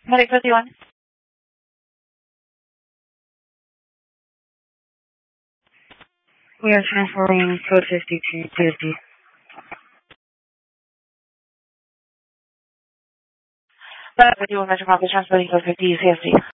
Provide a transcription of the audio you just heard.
Medic 51. We are transferring code 50 to TSD. That 51 Metropolitan transferring code 50 to TSD.